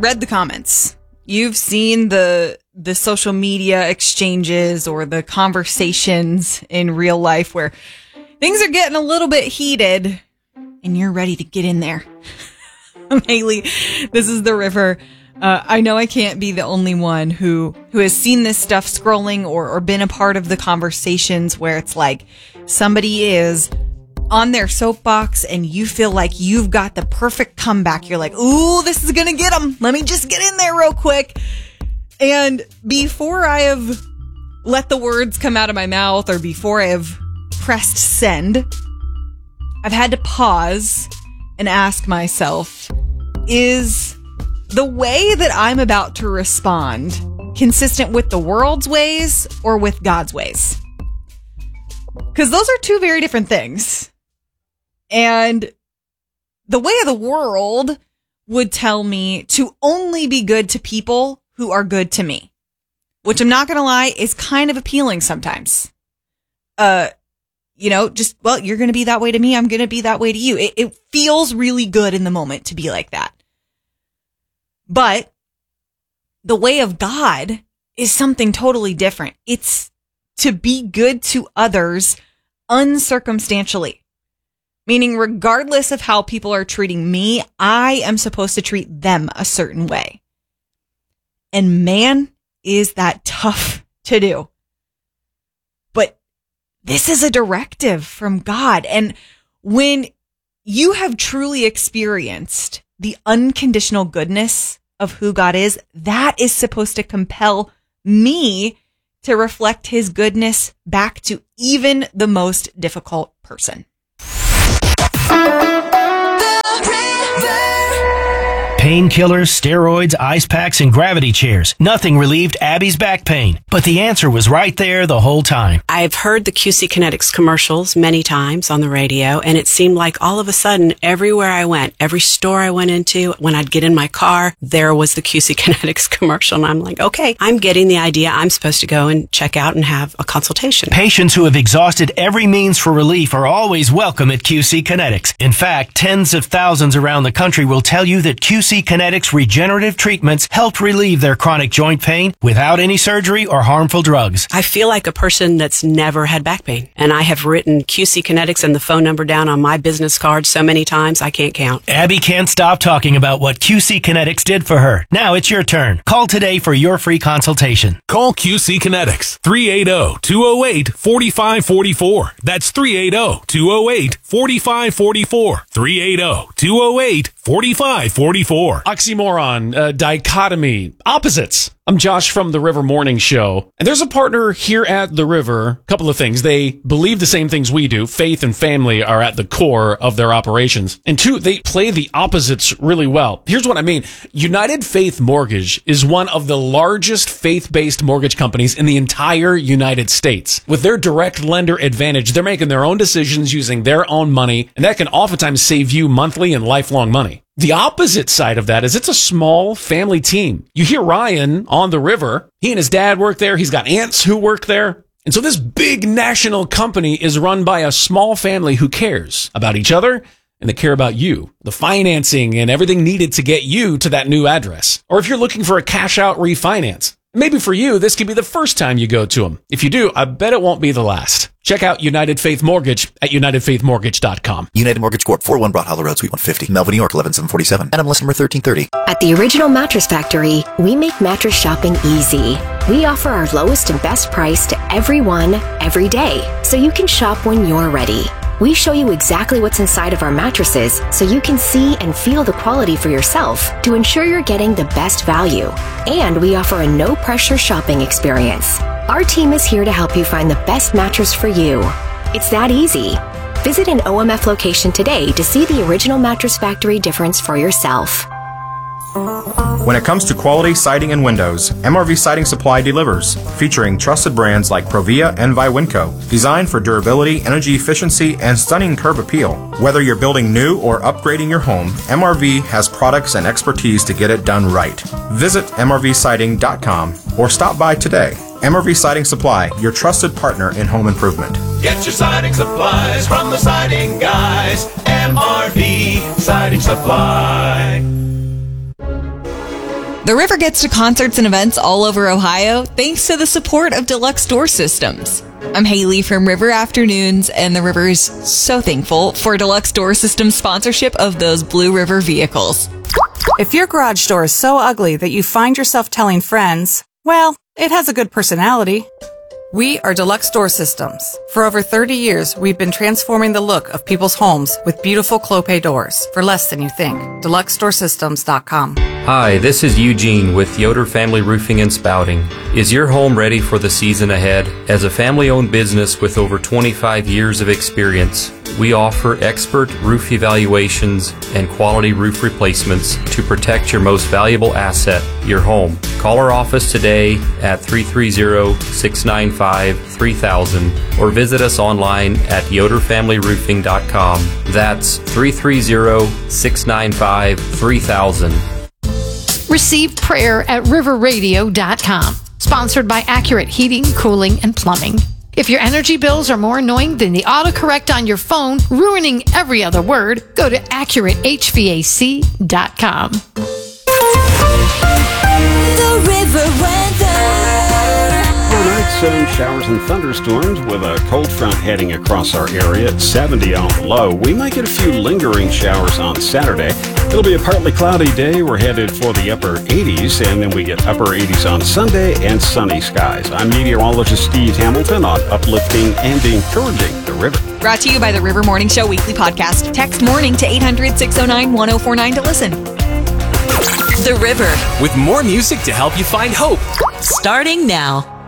read the comments. You've seen the social media exchanges or the conversations in real life where things are getting a little bit heated and you're ready to get in there. I'm Haley. This is The River. I know I can't be the only one who has seen this stuff scrolling or been a part of the conversations where it's like somebody is on their soapbox and you feel like you've got the perfect comeback. You're like, ooh, this is going to get them. Let me just get in there real quick. And before I have let the words come out of my mouth or before I have pressed send, I've had to pause and ask myself, is the way that I'm about to respond consistent with the world's ways or with God's ways? Because those are two very different things. And the way of the world would tell me to only be good to people who are good to me, which I'm not going to lie is kind of appealing sometimes. Just, well, you're going to be that way to me. I'm going to be that way to you. It feels really good in the moment to be like that. But the way of God is something totally different. It's to be good to others uncircumstantially. Meaning, regardless of how people are treating me, I am supposed to treat them a certain way. And man, is that tough to do. But this is a directive from God. And when you have truly experienced the unconditional goodness of who God is, that is supposed to compel me to reflect his goodness back to even the most difficult person. Painkillers, steroids, ice packs, and gravity chairs. Nothing relieved Abby's back pain. But the answer was right there the whole time. I've heard the QC Kinetics commercials many times on the radio, and it seemed like all of a sudden, everywhere I went, every store I went into, when I'd get in my car, there was the QC Kinetics commercial. And I'm like, okay, I'm getting the idea. I'm supposed to go and check out and have a consultation. Patients who have exhausted every means for relief are always welcome at QC Kinetics. In fact, tens of thousands around the country will tell you that QC Kinetics regenerative treatments helped relieve their chronic joint pain without any surgery or harmful drugs. I feel like a person that's never had back pain. And I have written QC Kinetics and the phone number down on my business card so many times I can't count. Abby can't stop talking about what QC Kinetics did for her. Now it's your turn. Call today for your free consultation. Call QC Kinetics 380-208-4544. That's 380-208-4544. 380-208-4544. Oxymoron, dichotomy, opposites. I'm Josh from The River Morning Show, and there's a partner here at The River. A couple of things. They believe the same things we do. Faith and family are at the core of their operations. And two, they play the opposites really well. Here's what I mean. United Faith Mortgage is one of the largest faith-based mortgage companies in the entire United States. With their direct lender advantage, they're making their own decisions using their own money, and that can oftentimes save you monthly and lifelong money. The opposite side of that is it's a small family team. You hear Ryan on The River. He and his dad work there. He's got aunts who work there. And so this big national company is run by a small family who cares about each other and they care about you, the financing and everything needed to get you to that new address. Or if you're looking for a cash out refinance, maybe for you, this could be the first time you go to them. If you do, I bet it won't be the last. Check out United Faith Mortgage at UnitedFaithMortgage.com. United Mortgage Corp. 401 Broad Hollow Road, Suite 150, Melville, New York, 11747. NMLS number 1330. At the Original Mattress Factory, we make mattress shopping easy. We offer our lowest and best price to everyone, every day, so you can shop when you're ready. We show you exactly what's inside of our mattresses so you can see and feel the quality for yourself to ensure you're getting the best value. And we offer a no-pressure shopping experience. Our team is here to help you find the best mattress for you. It's that easy. Visit an OMF location today to see the Original Mattress Factory difference for yourself. When it comes to quality siding and windows, MRV Siding Supply delivers, featuring trusted brands like Provia and Viwinco, designed for durability, energy efficiency, and stunning curb appeal. Whether you're building new or upgrading your home, MRV has products and expertise to get it done right. Visit MRVsiding.com or stop by today. MRV Siding Supply, your trusted partner in home improvement. Get your siding supplies from the siding guys. MRV Siding Supply. The River gets to concerts and events all over Ohio thanks to the support of Deluxe Door Systems. I'm Haley from River Afternoons, and the River is so thankful for Deluxe Door Systems' sponsorship of those Blue River vehicles. If your garage door is so ugly that you find yourself telling friends, well, it has a good personality. We are Deluxe Door Systems. For over 30 years, we've been transforming the look of people's homes with beautiful Clopay doors for less than you think. DeluxeDoorSystems.com. Hi, this is Eugene with Yoder Family Roofing and Spouting. Is your home ready for the season ahead? As a family-owned business with over 25 years of experience, we offer expert roof evaluations and quality roof replacements to protect your most valuable asset, your home. Call our office today at 330-695-3000 or visit us online at yoderfamilyroofing.com. That's 330-695-3000. Receive prayer at riverradio.com. Sponsored by Accurate Heating, Cooling, and Plumbing. If your energy bills are more annoying than the autocorrect on your phone, ruining every other word, go to AccurateHVAC.com. The River weather. Overnight, some showers and thunderstorms with a cold front heading across our area at 70 on the low. We might get a few lingering showers on Saturday. It'll be a partly cloudy day. We're headed for the upper 80s, and then we get upper 80s on Sunday and sunny skies. I'm meteorologist Steve Hamilton on uplifting and encouraging the river. Brought to you by the River Morning Show weekly podcast. Text morning to 800-609-1049 to listen. The River. With more music to help you find hope. Starting now.